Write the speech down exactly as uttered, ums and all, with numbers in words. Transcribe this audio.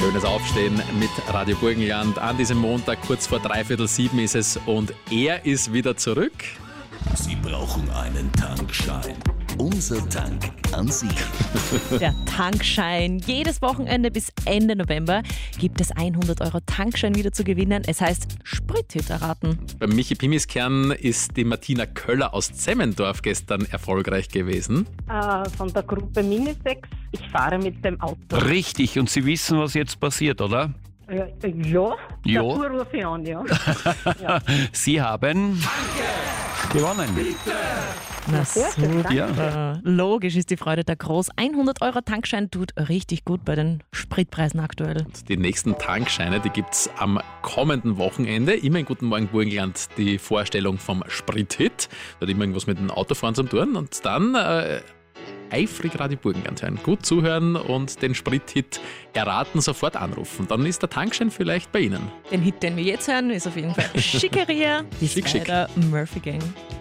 Schönes Aufstehen mit Radio Burgenland. An diesem Montag, kurz vor dreiviertel sieben ist es und er ist wieder zurück. Sie brauchen einen Tankschein. Unser Tank an Sie. Der Tankschein. Jedes Wochenende bis Ende November gibt es hundert Euro Tankschein wieder zu gewinnen. Es heißt Sprit-Hit erraten. Beim Michi Pimiskern ist die Martina Köller aus Zemmendorf gestern erfolgreich gewesen. Äh, von der Gruppe Minisex. Ich fahre mit dem Auto. Richtig, und Sie wissen, was jetzt passiert, oder? Ja, ja. Ja. Davor rufe ich an, ja. ja. Sie haben gewonnen. Na Sehr schön, danke. Ja. Äh, logisch ist die Freude da groß. hundert Euro Tankschein tut richtig gut bei den Spritpreisen aktuell. Die nächsten Tankscheine, die gibt es am kommenden Wochenende. Immer in Guten Morgen Burgenland die Vorstellung vom Sprit-Hit. Da hat immer irgendwas mit dem Autofahren zu tun. Und dann äh, eifrig Radio Burgenland hören. Gut zuhören und den Sprit-Hit erraten, sofort anrufen. Dann ist der Tankschein vielleicht bei Ihnen. Den Hit, den wir jetzt hören, ist auf jeden Fall Schickeria, die Schick, schick. Spider Murphy Gang.